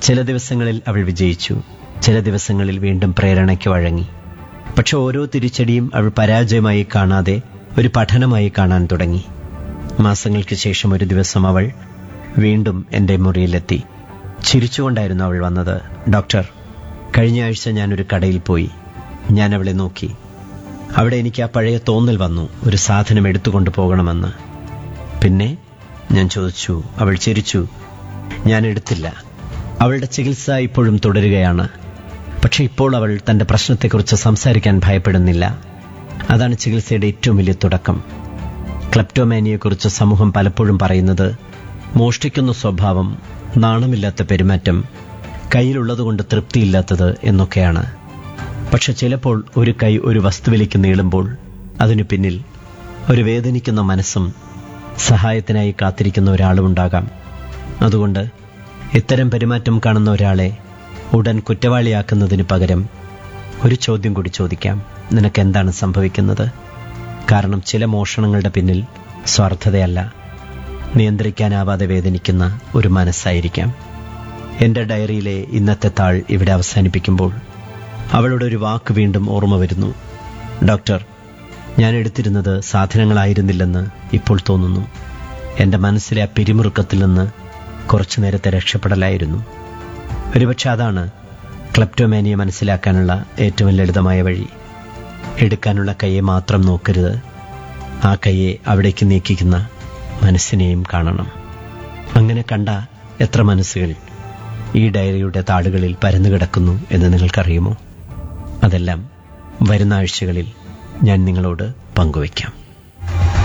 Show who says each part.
Speaker 1: ചില ദിവസങ്ങളിൽ അവൾ വിജയിച്ചു, ചില ദിവസങ്ങളിൽ വീണ്ടും പ്രേരണയ്ക്ക് വഴങ്ങി. പക്ഷെ ഓരോ തിരിച്ചടിയും അവൾ പരാജയമായി കാണാതെ ഒരു പഠനമായി കാണാൻ തുടങ്ങി. മാസങ്ങൾക്ക് ശേഷം ഒരു ദിവസം അവൾ വീണ്ടും എൻ്റെ മുറിയിലെത്തി. ചിരിച്ചുകൊണ്ടായിരുന്നു അവൾ വന്നത്. ഡോക്ടർ, കഴിഞ്ഞ ആഴ്ച ഞാനൊരു കടയിൽ പോയി. ഞാൻ അവളെ നോക്കി. അവിടെ എനിക്ക് ആ പഴയ തോന്നൽ വന്നു, ഒരു സാധനം എടുത്തുകൊണ്ട് പോകണമെന്ന്. പിന്നെ ഞാൻ ചോദിച്ചു. അവൾ ചിരിച്ചു. ഞാൻ എടുത്തില്ല. അവളുടെ ചികിത്സ ഇപ്പോഴും തുടരുകയാണ്. പക്ഷെ ഇപ്പോൾ അവൾ തന്റെ പ്രശ്നത്തെക്കുറിച്ച് സംസാരിക്കാൻ ഭയപ്പെടുന്നില്ല. അതാണ് ചികിത്സയുടെ ഏറ്റവും വലിയ തുടക്കം. ക്ലെപ്റ്റോമാനിയെക്കുറിച്ച് സമൂഹം പലപ്പോഴും പറയുന്നത് മോഷ്ടിക്കുന്ന സ്വഭാവം, നാണമില്ലാത്ത പെരുമാറ്റം, കയ്യിലുള്ളതുകൊണ്ട് തൃപ്തിയില്ലാത്തത് എന്നൊക്കെയാണ്. പക്ഷെ ചിലപ്പോൾ ഒരു കൈ ഒരു വസ്തുവിലേക്ക് നീളുമ്പോൾ അതിനു പിന്നിൽ ഒരു വേദനിക്കുന്ന മനസ്സും സഹായത്തിനായി കാത്തിരിക്കുന്ന ഒരാളും ഉണ്ടാകാം. അതുകൊണ്ട് ഇത്തരം പെരുമാറ്റം കാണുന്ന ഒരാളെ ഉടൻ കുറ്റവാളിയാക്കുന്നതിന് പകരം ഒരു ചോദ്യം കൂടി ചോദിക്കാം. നിനക്കെന്താണ് സംഭവിക്കുന്നത്? കാരണം ചില മോഷണങ്ങളുടെ പിന്നിൽ സ്വാർത്ഥതയല്ല, നിയന്ത്രിക്കാനാവാതെ വേദനിക്കുന്ന ഒരു മനസ്സായിരിക്കാം. എൻ്റെ ഡയറിയിലെ ഇന്നത്തെ താൾ ഇവിടെ അവസാനിപ്പിക്കുമ്പോൾ അവളുടെ ഒരു വാക്ക് വീണ്ടും ഓർമ്മ വരുന്നു. ഡോക്ടർ, ഞാൻ എടുത്തിരുന്നത് സാധനങ്ങളായിരുന്നില്ലെന്ന് ഇപ്പോൾ തോന്നുന്നു. എൻ്റെ മനസ്സിലെ ആ പിരിമുറുക്കത്തിൽ നിന്ന് കുറച്ചു നേരത്തെ രക്ഷപ്പെടലായിരുന്നു. ഒരുപക്ഷെ അതാണ് ക്ലെപ്റ്റോമാനിയെ മനസ്സിലാക്കാനുള്ള ഏറ്റവും ലളിതമായ വഴി. എടുക്കാനുള്ള കൈയെ മാത്രം നോക്കരുത്, ആ കൈയെ അവിടേക്ക് നീക്കിക്കുന്ന മനസ്സിനെയും കാണണം. അങ്ങനെ കണ്ട എത്ര മനസ്സുകൾ ഈ ഡയറിയുടെ താളുകളിൽ പരന്നു കിടക്കുന്നു എന്ന് നിങ്ങൾക്കറിയുമോ? അതെല്ലാം വരുന്ന ആഴ്ചകളിൽ ഞാൻ നിങ്ങളോട് പങ്കുവയ്ക്കാം.